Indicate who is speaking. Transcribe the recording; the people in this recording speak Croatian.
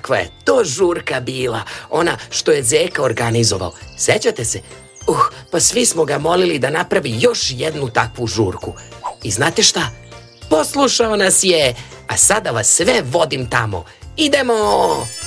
Speaker 1: kakva je to žurka bila, ona što je Zeka organizovao. Sećate se? Pa svi smo ga molili da napravi još jednu takvu žurku. I znate šta? Poslušao nas je, a sada vas sve vodim tamo. Idemo!